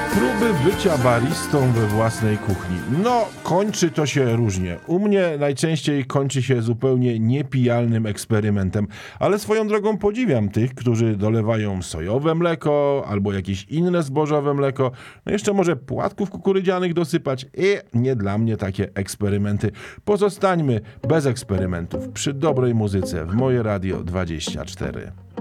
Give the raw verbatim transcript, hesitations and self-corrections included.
Próby bycia baristą we własnej kuchni. No, kończy to się różnie. U mnie najczęściej kończy się zupełnie niepijalnym eksperymentem, ale swoją drogą podziwiam tych, którzy dolewają sojowe mleko albo jakieś inne zbożowe mleko, no jeszcze może płatków kukurydzianych dosypać. I nie dla mnie takie eksperymenty. Pozostańmy bez eksperymentów przy dobrej muzyce w Moje Radio dwadzieścia cztery.